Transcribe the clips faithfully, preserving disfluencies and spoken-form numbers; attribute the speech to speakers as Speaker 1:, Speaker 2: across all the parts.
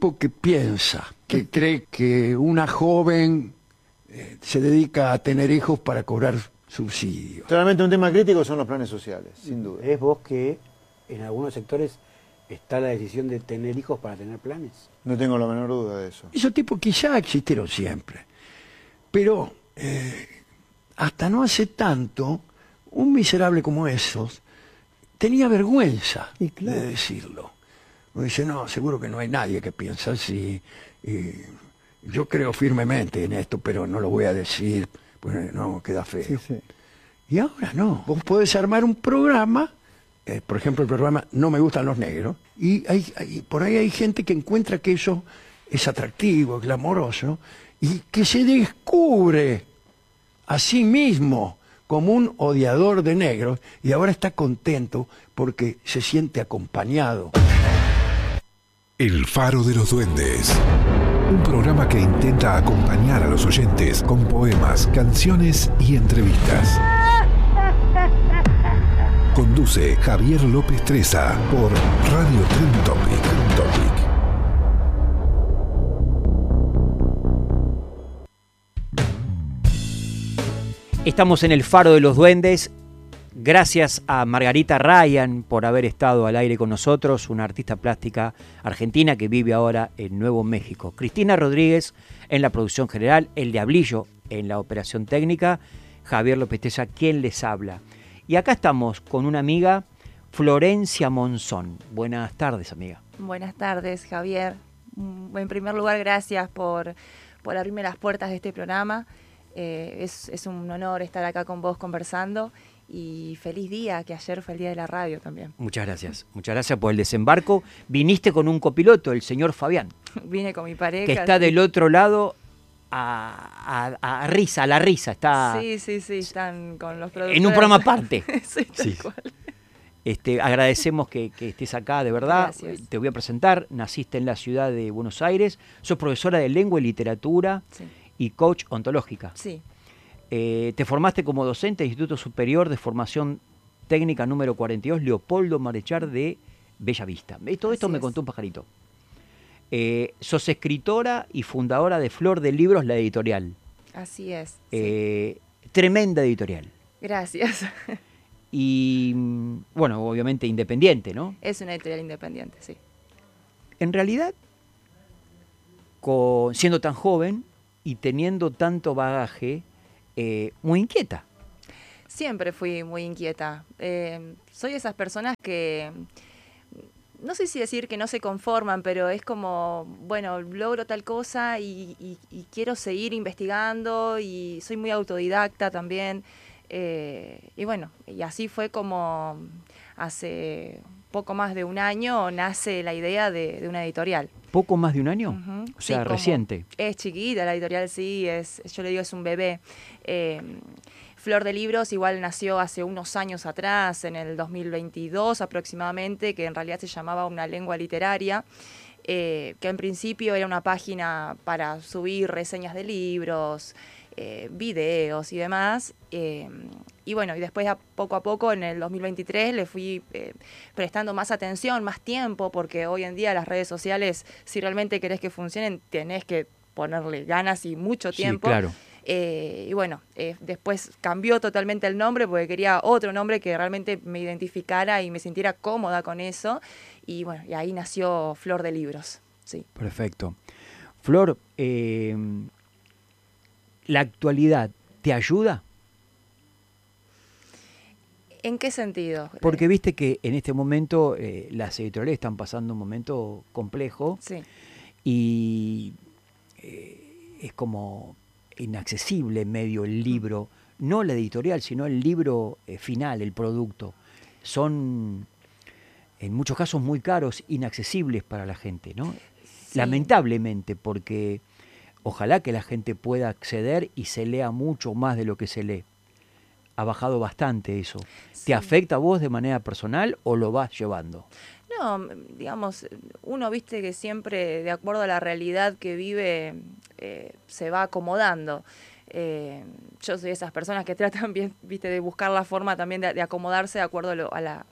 Speaker 1: tipo que piensa, que cree que una joven eh, se dedica a tener hijos para cobrar subsidios.
Speaker 2: Claramente un tema crítico son los planes sociales, sin duda.
Speaker 3: ¿Es vos que en algunos sectores está la decisión de tener hijos para tener planes?
Speaker 2: No tengo la menor duda de eso.
Speaker 1: Esos tipos quizá existieron siempre, pero eh, hasta no hace tanto, un miserable como esos tenía vergüenza
Speaker 3: Y claro.
Speaker 1: de decirlo. Uno dice, no, seguro que no hay nadie que piensa así. Y yo creo firmemente en esto, pero no lo voy a decir, pues no, queda feo.
Speaker 3: Sí, sí.
Speaker 1: Y ahora no, vos podés armar un programa, eh, por ejemplo el programa No me gustan los negros, y hay, hay- por ahí hay gente que encuentra que eso es atractivo, glamoroso, y que se descubre a sí mismo como un odiador de negros, y ahora está contento porque se siente acompañado.
Speaker 4: El Faro de los Duendes. Un programa que intenta acompañar a los oyentes con poemas, canciones y entrevistas. Conduce Javier López Treza por Radio Tren Topic. Topic.
Speaker 5: Estamos en el Faro de los Duendes. Gracias a Margarita Ryan por haber estado al aire con nosotros, una artista plástica argentina que vive ahora en Nuevo México. Cristina Rodríguez en la producción general, El Diablillo en la operación técnica, Javier López Treza quien les habla. Y acá estamos con una amiga, Florencia Monzón. Buenas tardes, amiga.
Speaker 6: Buenas tardes, Javier. Mm, En primer lugar, gracias por, por abrirme las puertas de este programa. Eh, es, es un honor estar acá con vos conversando y feliz día, que ayer fue el día de la radio también.
Speaker 5: Muchas gracias. Muchas gracias por el desembarco. Viniste con un copiloto, el señor Fabián,
Speaker 6: Vine con mi pareja.
Speaker 5: que está
Speaker 6: sí.
Speaker 5: del otro lado a, a- a risa, a la risa. Está
Speaker 6: Sí, sí, sí, están con los productores.
Speaker 5: en un programa aparte.
Speaker 6: sí, tal
Speaker 5: Sí.
Speaker 6: cual.
Speaker 5: Este, agradecemos que, que estés acá, de verdad.
Speaker 6: Gracias.
Speaker 5: Te voy a presentar. Naciste en la ciudad de Buenos Aires. Sos profesora de lengua y literatura
Speaker 6: Sí.
Speaker 5: y coach ontológica.
Speaker 6: Sí,
Speaker 5: Eh, te formaste como docente del Instituto Superior de Formación Técnica número cuarenta y dos, Leopoldo Marechar de Bella Vista. Eh, Todo esto
Speaker 6: Así
Speaker 5: me
Speaker 6: es.
Speaker 5: contó un pajarito. Eh, sos escritora y fundadora de Flor de Libros, la editorial.
Speaker 6: así es. sí.
Speaker 5: Eh, tremenda editorial.
Speaker 6: Gracias.
Speaker 5: Y, mm, bueno, obviamente independiente, ¿no?
Speaker 6: Es una editorial independiente, sí.
Speaker 5: En realidad, con- siendo tan joven y teniendo tanto bagaje, eh, muy inquieta.
Speaker 6: Siempre fui muy inquieta. Eh, soy de esas personas que, no sé si decir que no se conforman, pero es como, bueno, logro tal cosa y, y- y quiero seguir investigando y soy muy autodidacta también. Eh, y bueno, y así fue como hace poco más de un año nace la idea de, de una editorial.
Speaker 5: ¿Poco más de un año?
Speaker 6: Ujú.
Speaker 5: O sea,
Speaker 6: Sí, como-
Speaker 5: reciente.
Speaker 6: Es chiquita la editorial, sí, es, yo le digo es un bebé. Eh, Flor de Libros igual nació hace unos años atrás, en el dos mil veintidós aproximadamente, que en realidad se llamaba Una Lengua Literaria, eh, que en principio era una página para subir reseñas de libros, eh, videos y demás. eh, y bueno, y después a poco a poco en el dos mil veintitrés le fui eh, prestando más atención, más tiempo, porque hoy en día las redes sociales, si realmente querés que funcionen, tenés que ponerle ganas y mucho
Speaker 5: Sí,
Speaker 6: tiempo.
Speaker 5: claro.
Speaker 6: Eh, y bueno, eh, después cambió totalmente el nombre porque quería otro nombre que realmente me identificara y me sintiera cómoda con eso. Y bueno, y ahí nació Flor de Libros. Sí.
Speaker 5: Perfecto. Flor, eh, ¿la actualidad te ayuda?
Speaker 6: ¿En qué sentido?
Speaker 5: Porque viste que en este momento eh, las editoriales están pasando un momento complejo
Speaker 6: Sí,
Speaker 5: y eh, es como inaccesible medio el libro, no la editorial, sino el libro eh, final, el producto. Son en muchos casos muy caros, inaccesibles para la gente, ¿no?
Speaker 6: sí.
Speaker 5: Lamentablemente, porque ojalá que la gente pueda acceder y se lea mucho más de lo que se lee. Ha bajado bastante eso.
Speaker 6: Sí.
Speaker 5: ¿Te afecta a vos de manera personal o lo vas llevando?
Speaker 6: No, digamos, uno viste que siempre, de acuerdo a la realidad que vive, eh, se va acomodando. Eh, yo soy de esas personas que tratan bien, viste, de buscar la forma también de, de acomodarse de acuerdo a, lo- a la,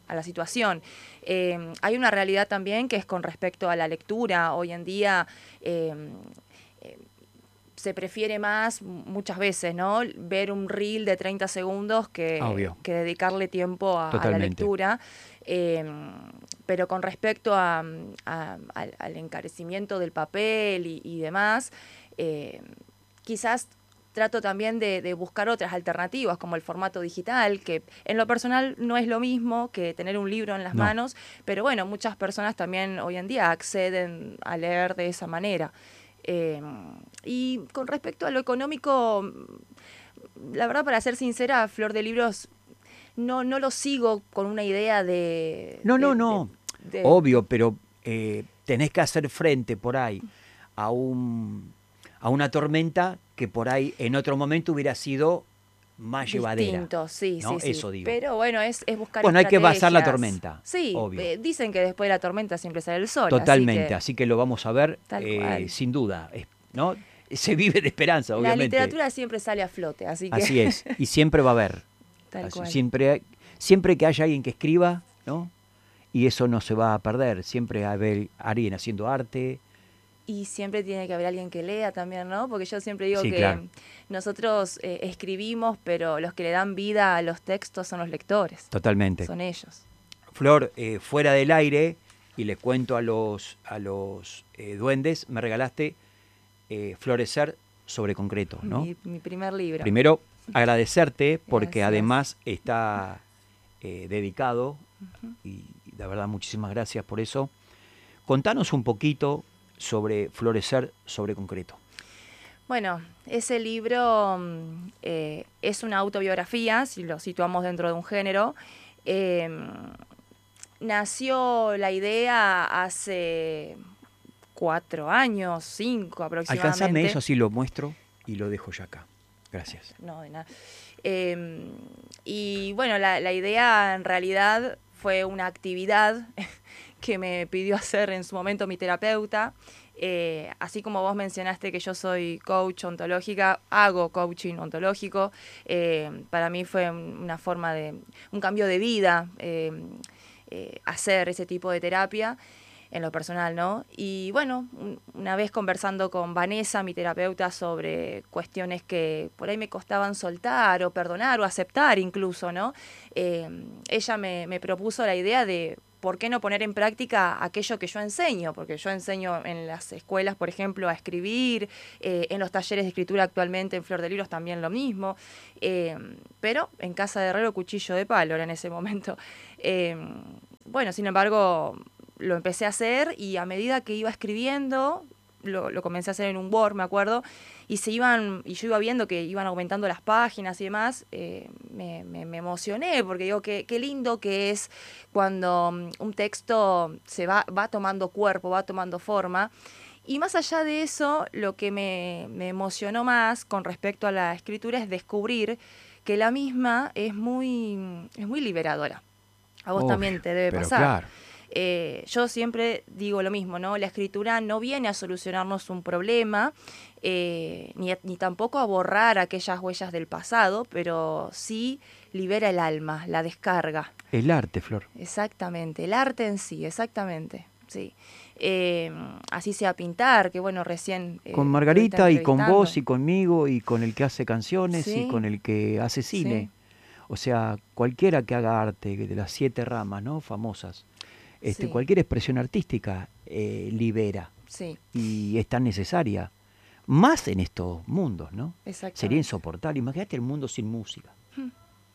Speaker 6: a la situación. Eh, hay una realidad también que es con respecto a la lectura. Hoy en día eh, eh, se prefiere más, muchas veces, ¿no?, ver un reel de treinta segundos que, que dedicarle tiempo a, a la lectura. Eh, pero con respecto a, a, al, al encarecimiento del papel y, y demás, eh, quizás trato también de, de buscar otras alternativas, como el formato digital, que en lo personal no es lo mismo que tener un libro en las no. manos, pero bueno, muchas personas también hoy en día acceden a leer de esa manera. Eh, y con respecto a lo económico, la verdad, para ser sincera, Flor de Libros no, no lo sigo con una idea de...
Speaker 5: No,
Speaker 6: de,
Speaker 5: no, no,
Speaker 6: de, de,
Speaker 5: obvio, pero eh, tenés que hacer frente por ahí a un... a una tormenta que por ahí en otro momento hubiera sido más llevadera.
Speaker 6: Distinto, sí,
Speaker 5: ¿no?
Speaker 6: sí,
Speaker 5: Eso
Speaker 6: sí.
Speaker 5: digo.
Speaker 6: Pero bueno, es, es buscar
Speaker 5: Bueno, hay que
Speaker 6: estrategias.
Speaker 5: basar la tormenta.
Speaker 6: Sí,
Speaker 5: obvio.
Speaker 6: Eh, dicen que después de la tormenta siempre sale el sol.
Speaker 5: Totalmente, así que,
Speaker 6: así
Speaker 5: que lo vamos a ver eh, sin duda, ¿no? Se vive de esperanza, obviamente.
Speaker 6: La literatura siempre sale a flote, así que...
Speaker 5: Así es, y siempre va a haber.
Speaker 6: Tal
Speaker 5: así,
Speaker 6: cual.
Speaker 5: Siempre, siempre que haya alguien que escriba, ¿no? Y eso no se va a perder, siempre va a haber alguien haciendo arte.
Speaker 6: Y siempre tiene que haber alguien que lea también, ¿no? Porque yo siempre digo sí, que claro. nosotros eh, escribimos, pero los que le dan vida a los textos son los lectores.
Speaker 5: Totalmente.
Speaker 6: Son ellos.
Speaker 5: Flor, eh, fuera del aire, y les cuento a los, a los eh, duendes, me regalaste eh, Florecer sobre concreto, ¿no?
Speaker 6: Mi, mi primer libro.
Speaker 5: Primero, agradecerte, porque
Speaker 6: gracias.
Speaker 5: además está eh, dedicado, uh-huh. y, y de verdad muchísimas gracias por eso. Contanos un poquito sobre Florecer sobre concreto.
Speaker 6: Bueno, ese libro eh, es una autobiografía, si lo situamos dentro de un género. Eh, nació la idea hace cuatro años, cinco aproximadamente.
Speaker 5: Alcánzame eso, así lo muestro y lo dejo ya acá. Gracias.
Speaker 6: No, de nada. Eh, y bueno, la, la idea en realidad fue una actividad que me pidió hacer en su momento mi terapeuta. Eh, así como vos mencionaste que yo soy coach ontológica, hago coaching ontológico. Eh, para mí fue una forma de, un cambio de vida, eh, eh, hacer ese tipo de terapia en lo personal, ¿no? Y bueno, una vez conversando con Vanessa, mi terapeuta, sobre cuestiones que por ahí me costaban soltar o perdonar o aceptar incluso, ¿no? Eh, ella me, me propuso la idea de ¿por qué no poner en práctica aquello que yo enseño? Porque yo enseño en las escuelas, por ejemplo, a escribir, eh, en los talleres de escritura actualmente en Flor de Libros también lo mismo, eh, pero en casa de herrero cuchillo de palo era en ese momento. Eh, bueno, sin embargo, lo empecé a hacer y a medida que iba escribiendo, lo, lo comencé a hacer en un Word, me acuerdo, y se iban y yo iba viendo que iban aumentando las páginas y demás, eh, me, me, me emocioné porque digo que qué lindo que es cuando un texto se va, va tomando cuerpo, va tomando forma. Y más allá de eso, lo que me, me emocionó más con respecto a la escritura es descubrir que la misma es muy, es muy liberadora. A vos Uf, también te debe pasar. Claro. Eh, yo siempre digo lo mismo, ¿no? La escritura no viene a solucionarnos un problema, eh, ni, ni tampoco a borrar aquellas huellas del pasado, pero sí libera el alma, la descarga.
Speaker 5: El arte, Flor.
Speaker 6: Exactamente, el arte en sí, exactamente, sí. Eh, así sea pintar, que bueno, recién... Eh,
Speaker 5: con Margarita y con vos y conmigo y con el que hace canciones sí. y con el que hace cine. Sí. O sea, cualquiera que haga arte, de las siete ramas, ¿no? Famosas. Este, sí. Cualquier expresión artística eh, libera
Speaker 6: sí.
Speaker 5: y es tan necesaria, más en estos mundos, ¿no? Sería insoportable. Imagínate el mundo sin música, hmm.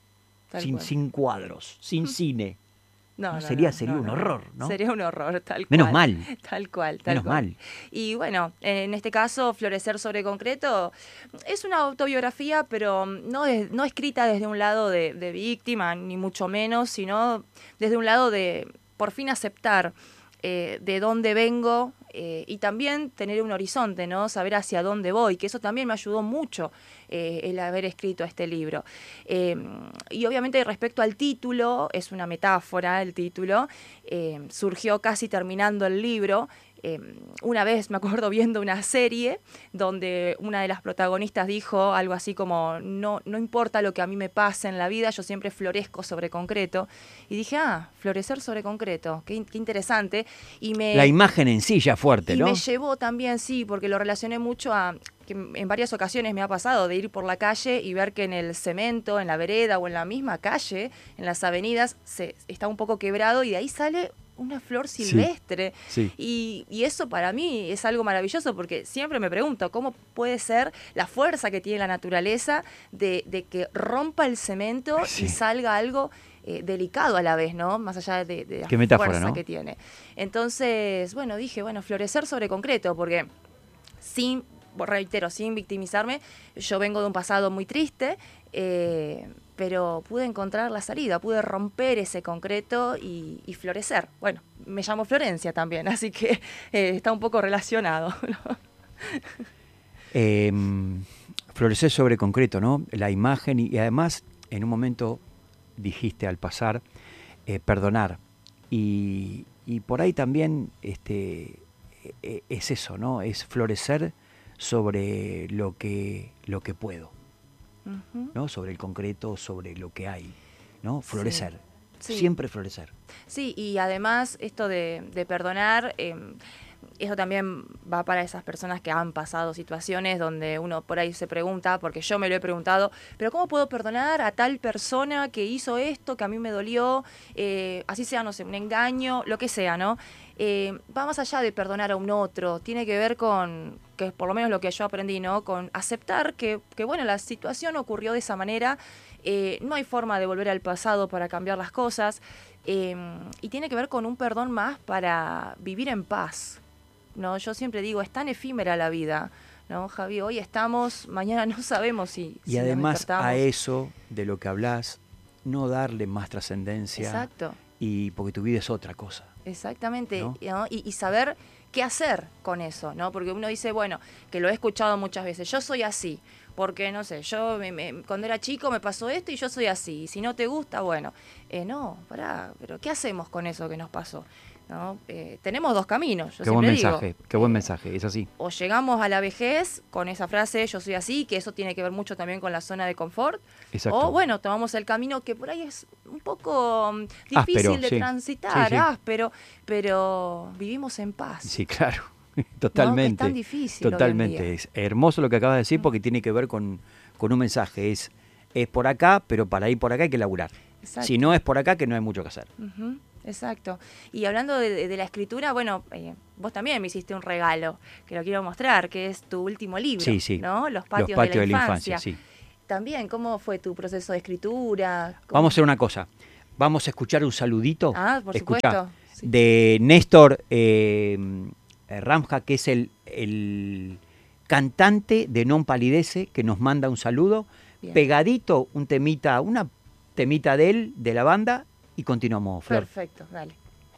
Speaker 5: sin, sin cuadros, sin hmm. cine.
Speaker 6: No, no,
Speaker 5: sería
Speaker 6: no,
Speaker 5: sería
Speaker 6: no,
Speaker 5: un
Speaker 6: no.
Speaker 5: horror, ¿no?
Speaker 6: Sería un horror, tal cual.
Speaker 5: Menos mal.
Speaker 6: Tal cual, tal
Speaker 5: Menos
Speaker 6: cual.
Speaker 5: mal.
Speaker 6: Y bueno, en este caso, Florecer sobre concreto es una autobiografía, pero no, de, no escrita desde un lado de, de víctima, ni mucho menos, sino desde un lado de por fin aceptar eh, de dónde vengo eh, y también tener un horizonte, ¿no? Saber hacia dónde voy, que eso también me ayudó mucho eh, el haber escrito este libro. Eh, y obviamente respecto al título, es una metáfora el título, eh, surgió casi terminando el libro, Eh, una vez me acuerdo viendo una serie donde una de las protagonistas dijo algo así como no, no importa lo que a mí me pase en la vida, yo siempre florezco sobre concreto. Y dije, ah, florecer sobre concreto, qué, qué interesante. Y me,
Speaker 5: la imagen en sí ya fuerte,
Speaker 6: y
Speaker 5: ¿no?
Speaker 6: me llevó también, sí, porque lo relacioné mucho a que en varias ocasiones me ha pasado de ir por la calle y ver que en el cemento, en la vereda o en la misma calle, en las avenidas, se, está un poco quebrado y de ahí sale una flor silvestre.
Speaker 5: Sí, sí.
Speaker 6: Y, y eso para mí es algo maravilloso porque siempre me pregunto cómo puede ser la fuerza que tiene la naturaleza de, de que rompa el cemento sí. y salga algo eh, delicado a la vez, ¿no? Más allá de, de la
Speaker 5: Qué metáfora,
Speaker 6: fuerza
Speaker 5: ¿no?
Speaker 6: que tiene. Entonces, bueno, dije, bueno, florecer sobre concreto, porque sin, reitero, sin victimizarme, yo vengo de un pasado muy triste, eh, pero pude encontrar la salida, pude romper ese concreto y, y florecer. Bueno, me llamo Florencia también, así que eh, está un poco relacionado, ¿no?
Speaker 5: Eh, florecer sobre concreto, ¿no? La imagen y, y además en un momento dijiste al pasar eh, perdonar y, y por ahí también este, eh, es eso, ¿no? Es florecer sobre lo que, lo que puedo. Uh-huh. ¿No? Sobre el concreto, sobre lo que hay, ¿no? Florecer, sí. Sí. Siempre florecer.
Speaker 6: Sí, y además esto de, de perdonar, eh, eso también va para esas personas que han pasado situaciones donde uno por ahí se pregunta, porque yo me lo he preguntado, pero ¿cómo puedo perdonar a tal persona que hizo esto, que a mí me dolió, eh, así sea, no sé, un engaño, lo que sea, ¿no? Eh, va más allá de perdonar a un otro, tiene que ver con, que es por lo menos lo que yo aprendí, ¿no? Con aceptar que, que bueno, la situación ocurrió de esa manera, eh, no hay forma de volver al pasado para cambiar las cosas, eh, y tiene que ver con un perdón más para vivir en paz, ¿no? Yo siempre digo, es tan efímera la vida, ¿no, Javi? Hoy estamos, mañana no sabemos si...
Speaker 5: Y
Speaker 6: si
Speaker 5: además a eso de lo que hablas, no darle más trascendencia.
Speaker 6: Exacto.
Speaker 5: Y porque tu vida es otra cosa.
Speaker 6: Exactamente,
Speaker 5: ¿no?
Speaker 6: ¿no? Y, y saber qué hacer con eso, ¿no? Porque uno dice, bueno, que lo he escuchado muchas veces, yo soy así, porque, no sé, yo me, me, cuando era chico me pasó esto y yo soy así, y si no te gusta, bueno, eh, no, pará, pero ¿qué hacemos con eso que nos pasó? ¿No? Eh, tenemos dos caminos, yo
Speaker 5: qué buen
Speaker 6: siempre
Speaker 5: mensaje,
Speaker 6: digo,
Speaker 5: qué buen
Speaker 6: eh,
Speaker 5: mensaje, es así.
Speaker 6: O llegamos a la vejez con esa frase, yo soy así, que eso tiene que ver mucho también con la zona de confort.
Speaker 5: Exacto.
Speaker 6: O bueno, tomamos el camino que por ahí es un poco um, difícil
Speaker 5: áspero,
Speaker 6: de
Speaker 5: sí.
Speaker 6: transitar,
Speaker 5: sí, sí.
Speaker 6: áspero, pero vivimos en paz.
Speaker 5: Sí, claro, totalmente.
Speaker 6: No, es tan difícil.
Speaker 5: Totalmente, es hermoso lo que acabas de decir porque tiene que ver con, con un mensaje, es, es por acá, pero para ir por acá hay que laburar. Exacto. Si no es por acá, que no hay mucho que hacer.
Speaker 6: Uh-huh. Exacto. Y hablando de, de la escritura, bueno, eh, vos también me hiciste un regalo, que lo quiero mostrar, que es tu último libro,
Speaker 5: sí, sí.
Speaker 6: ¿no? Los patios,
Speaker 5: Los patios
Speaker 6: de la
Speaker 5: de la
Speaker 6: infancia.
Speaker 5: infancia, sí.
Speaker 6: También, ¿cómo fue tu proceso de escritura? ¿Cómo?
Speaker 5: Vamos a hacer una cosa, vamos a escuchar un saludito.
Speaker 6: Ah, por
Speaker 5: Escuchá,
Speaker 6: supuesto. Sí.
Speaker 5: De Néstor eh, Ramja, que es el, el cantante de Non Palidece, que nos manda un saludo. Bien. Pegadito, un temita, una temita de él, de la banda, y continuamos, Flor.
Speaker 6: Perfecto, dale.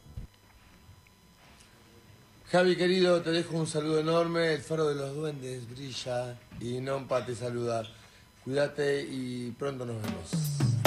Speaker 7: Javi, querido, te dejo un saludo enorme. El faro de los duendes brilla y Nompa te saluda. Cuídate y pronto nos vemos.